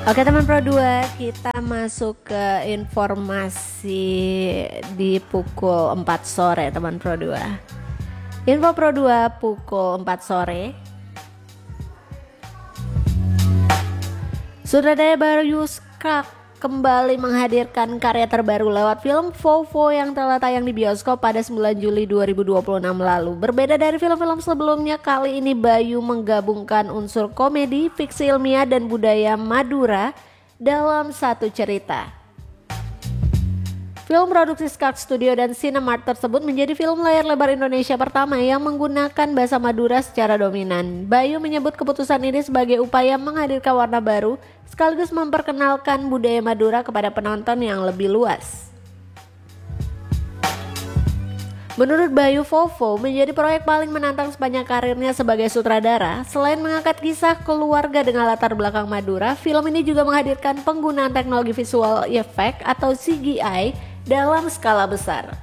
Oke teman Pro 2, kita masuk ke informasi di pukul 4 sore teman Pro 2. Info Pro 2 pukul 4 sore. Sutradara baru Yuskak kembali menghadirkan karya terbaru lewat film Vovo yang telah tayang di bioskop pada 9 Juli 2026 lalu. Berbeda dari film-film sebelumnya, kali ini Bayu menggabungkan unsur komedi, fiksi ilmiah, dan budaya Madura dalam satu cerita. Film produksi Skak Studio dan Cinemark tersebut menjadi film layar lebar Indonesia pertama yang menggunakan bahasa Madura secara dominan. Bayu menyebut keputusan ini sebagai upaya menghadirkan warna baru sekaligus memperkenalkan budaya Madura kepada penonton yang lebih luas. Menurut Bayu, Vovo menjadi proyek paling menantang sepanjang karirnya sebagai sutradara. Selain mengangkat kisah keluarga dengan latar belakang Madura, film ini juga menghadirkan penggunaan teknologi visual effect atau CGI dalam skala besar.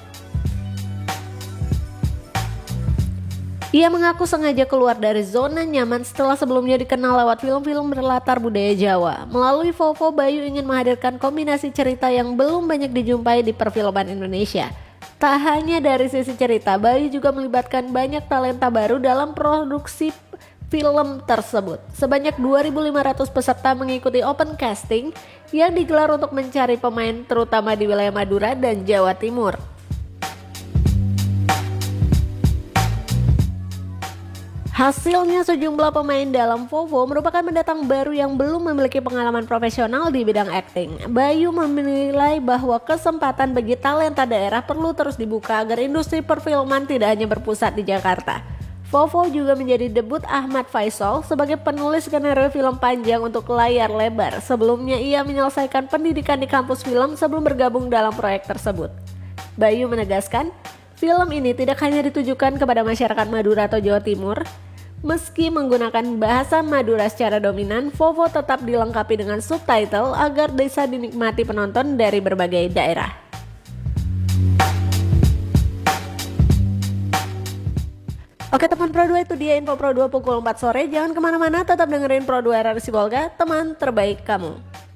Ia mengaku sengaja keluar dari zona nyaman setelah sebelumnya dikenal lewat film-film berlatar budaya Jawa. Melalui Vovo, Bayu ingin menghadirkan kombinasi cerita yang belum banyak dijumpai di perfilman Indonesia. Tak hanya dari sisi cerita, Bayu juga melibatkan banyak talenta baru dalam produksi film tersebut. Sebanyak 2.500 peserta mengikuti open casting yang digelar untuk mencari pemain terutama di wilayah Madura dan Jawa Timur. Hasilnya, sejumlah pemain dalam Vovo merupakan pendatang baru yang belum memiliki pengalaman profesional di bidang akting. Bayu menilai bahwa kesempatan bagi talenta daerah perlu terus dibuka agar industri perfilman tidak hanya berpusat di Jakarta. Vovo juga menjadi debut Ahmad Faisal sebagai penulis skenario film panjang untuk layar lebar. Sebelumnya ia menyelesaikan pendidikan di kampus film sebelum bergabung dalam proyek tersebut. Bayu menegaskan, film ini tidak hanya ditujukan kepada masyarakat Madura atau Jawa Timur. Meski menggunakan bahasa Madura secara dominan, Vovo tetap dilengkapi dengan subtitle agar bisa dinikmati penonton dari berbagai daerah. Oke teman Pro 2, itu dia info Pro 2 pukul 4 sore. Jangan kemana-mana, tetap dengerin Pro 2 RRC Bolga, teman terbaik kamu.